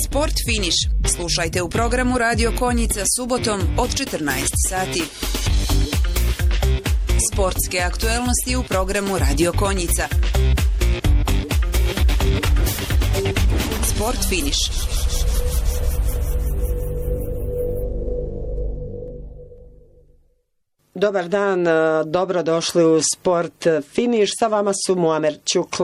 Sport finiš. Slušajte u programu Radio Konjica subotom od 14 sati. Sportske aktuelnosti u programu Radio Konjica. Sport finiš. Dobar dan, dobrodošli u Sport finiš. Sa vama su Muamer Ćukle.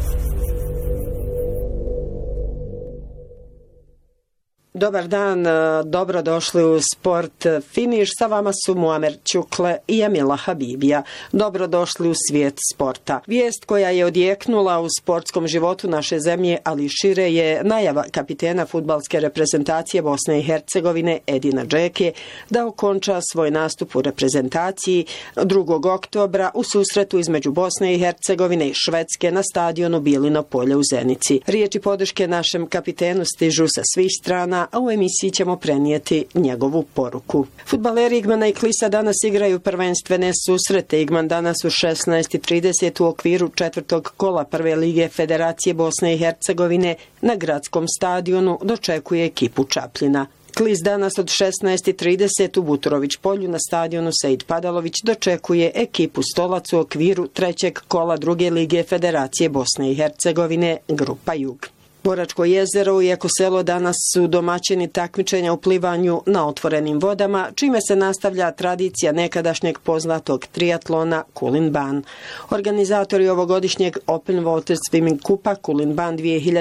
Dobar dan, dobrodošli u Sport finiš. Sa vama su Muamer Ćukle i Emila Habibija. Dobrodošli u svijet sporta. Vijest koja je odjeknula u sportskom životu naše zemlje, ali šire, je najava kapitena fudbalske reprezentacije Bosne i Hercegovine Edina Džeke da okonča svoj nastup u reprezentaciji 2. oktobra u susretu između Bosne i Hercegovine i Švedske na stadionu Bilino polje u Zenici. Riječi podrške našem kapitenu stižu sa svih strana, a u emisiji ćemo prenijeti njegovu poruku. Fudbaleri Igmana i Klisa danas igraju prvenstvene susrete. Igman danas u 16:30 u okviru 4. kola prve lige Federacije Bosne i Hercegovine na gradskom stadionu dočekuje ekipu Čapljina. Klis danas od 16:30 u Buturović polju na stadionu Sejid Padalović dočekuje ekipu Stolac u okviru 3. kola druge lige Federacije Bosne i Hercegovine, grupa Jug. Boračko jezero i Eko selo danas su domaćini takmičenja u plivanju na otvorenim vodama, čime se nastavlja tradicija nekadašnjeg poznatog triatlona Kulin Ban. Organizatori ovogodišnjeg Open Water Swimming Kupa Kulin Ban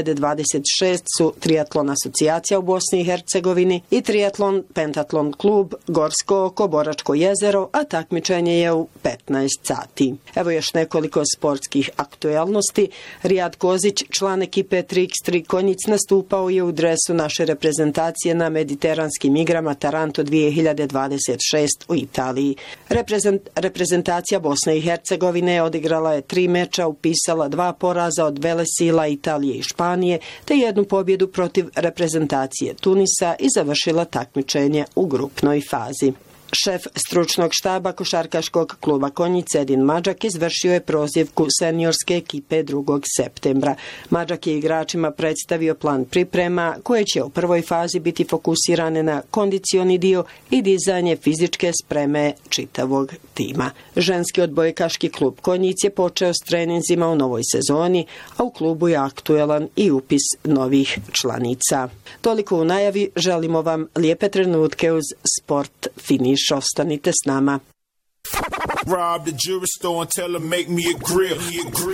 2026 su Triatlon asocijacija u Bosni i Hercegovini i Triatlon Pentatlon klub Gorsko oko Boračko jezero, a takmičenje je u 15 sati. Evo još nekoliko sportskih aktuelnosti. Rijad Kozić, član ekipe Trix Konjic, nastupao je u dresu naše reprezentacije na mediteranskim igrama Taranto 2026 u Italiji. Reprezentacija Bosne i Hercegovine odigrala je 3 meča, upisala 2 poraza od velesila Italije i Španije, te 1 pobjedu protiv reprezentacije Tunisa i završila takmičenje u grupnoj fazi. Šef stručnog štaba košarkaškog kluba Konjice Edin Mađak izvršio je prozivku seniorske ekipe 2. septembra. Mađak je igračima predstavio plan priprema koje će u prvoj fazi biti fokusirane na kondicioni dio i dizanje fizičke spreme čitavog tima. Ženski odbojkaški klub Konjic je počeo s treninzima u novoj sezoni, a u klubu je aktuelan i upis novih članica. Toliko u najavi, želimo vam lijepe trenutke uz Sport finiš. Ostanite s nama.